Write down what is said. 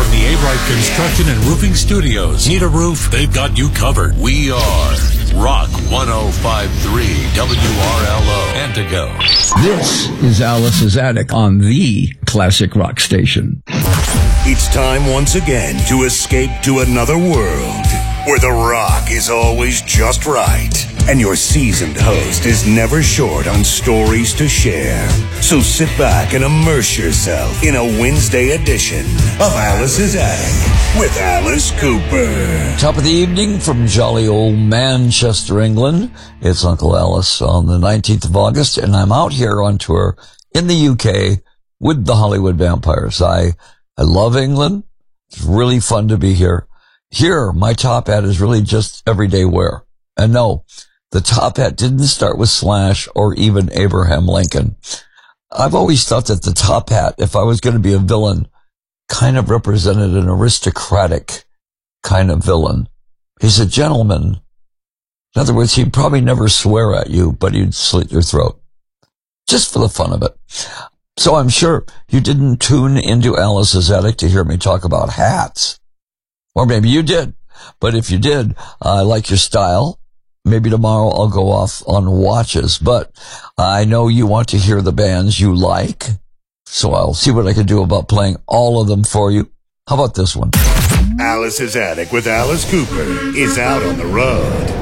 From the A-Bright Construction and Roofing Studios. Need a roof? They've got you covered. We are Rock 105.3 WRLO Antigo. This is Alice's Attic on the Classic Rock Station. It's time once again to escape to another world where the rock is always just right and your seasoned host is never short on stories to share. So sit back and immerse yourself in a Wednesday edition of Alice's Attic with Alice Cooper. Top of the evening from jolly old Manchester, England. It's Uncle Alice on the 19th of August, and I'm out here on tour in the UK with the Hollywood Vampires. I love England. It's really fun to be here. Here, my top hat is really just everyday wear. And no, the top hat didn't start with Slash or even Abraham Lincoln. I've always thought that the top hat, if I was going to be a villain, kind of represented an aristocratic kind of villain. He's a gentleman. In other words, he'd probably never swear at you, but he'd slit your throat. Just for the fun of it. So I'm sure you didn't tune into Alice's Attic to hear me talk about hats. Or maybe you did. But if you did, I like your style. Maybe tomorrow I'll go off on watches. But I know you want to hear the bands you like. So I'll see what I can do about playing all of them for you. How about this one? Alice's Attic with Alice Cooper is out on the road.